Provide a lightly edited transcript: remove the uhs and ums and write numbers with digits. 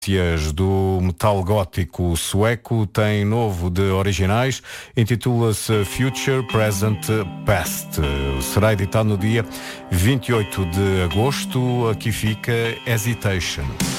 Do metal gótico sueco tem novo de originais, intitula-se Future, Present, Past. Será editado no dia 28 de agosto. Aqui fica Hesitation.